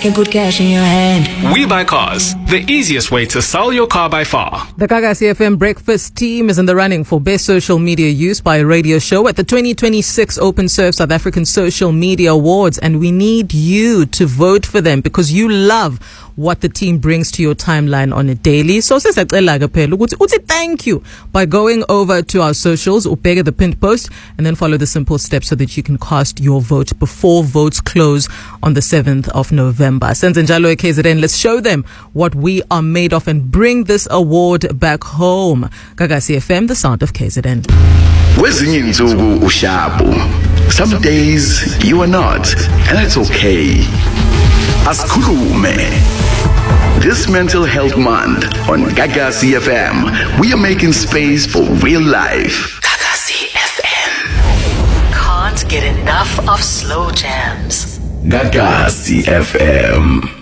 can put cash in your hand. We Buy Cars, the easiest way to sell your car by far. The Gagasi FM Breakfast team is in the running for Best Social Media Use by a Radio Show at the 2026 Open Serve South African Social Media Awards, and we need you to vote for them because you love what the team brings to your timeline on a daily. So thank you by going over to our socials, ubheke the pinned post, and then follow the simple steps so that you can cast your vote before votes close on the 7th of November. Senzenjalo KZN, let's show them what we are made of and bring this award back home. Gagasi FM, the sound of KZN. Kwezinye insuku ushabu. Some days you are not, and that's okay. Asikhulume. This Mental Health Month on Gagasi FM, we are making space for real life. Gagasi FM. Can't get enough of slow jams. Gagasi FM.